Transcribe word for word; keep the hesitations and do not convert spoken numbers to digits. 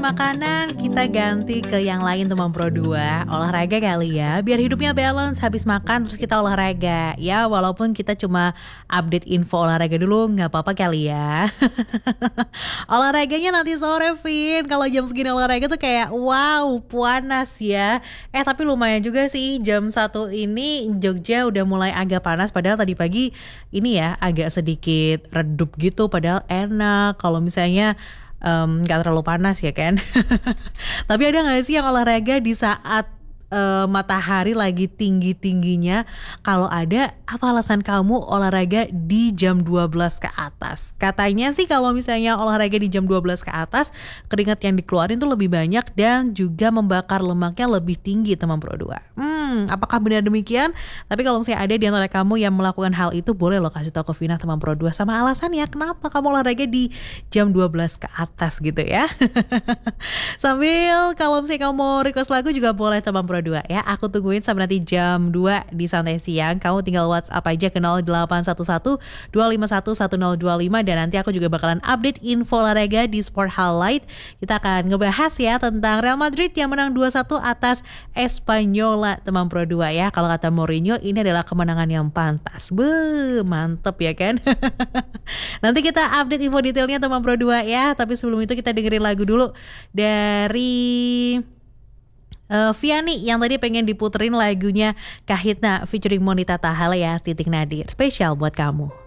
makanan, kita ganti ke yang lain teman Pro dua. Olahraga kali ya, biar hidupnya balance. Habis makan terus kita olahraga. Ya walaupun kita cuma update info olahraga dulu, gak apa-apa kali ya. Olahraganya nanti sore, Vin. Kalau jam segini olahraga tuh kayak wow, panas ya. Eh tapi lumayan juga sih, jam satu ini Jogja udah mulai agak panas. Padahal tadi pagi ini ya agak sedikit redup gitu, padahal enak kalau misalnya Um, gak terlalu panas ya kan. Tapi ada gak sih yang olahraga di saat uh, matahari lagi tinggi-tingginya? Kalau ada, apa alasan kamu olahraga di jam dua belas ke atas? Katanya sih kalau misalnya olahraga di jam dua belas ke atas, keringat yang dikeluarin tuh lebih banyak dan juga membakar lemaknya lebih tinggi teman Pro dua. Hmm, apakah benar demikian? Tapi kalau misalnya ada di antara kamu yang melakukan hal itu, boleh lo kasih tahu ke Vina teman Pro dua sama alasannya kenapa kamu olahraga di jam dua belas ke atas gitu ya. Sambil kalau misalnya kamu mau request lagu juga boleh teman Pro dua ya. Aku tungguin sampai nanti jam dua di Santai Siang. Kamu tinggal WhatsApp aja ke nol delapan satu satu dua lima satu satu nol dua lima dan nanti aku juga bakalan update info olahraga di Sport Highlight. Kita akan ngebahas ya tentang Real Madrid yang menang dua satu atas Espanyola teman Pro dua ya. Kalau kata Mourinho ini adalah kemenangan yang pantas. Beuh, mantep ya kan. Nanti kita update info detailnya teman Pro dua ya. Tapi sebelum itu kita dengerin lagu dulu dari uh, Vianney yang tadi pengen diputerin lagunya Kahitna featuring Monita Tahal ya, Titik Nadir. Spesial buat kamu.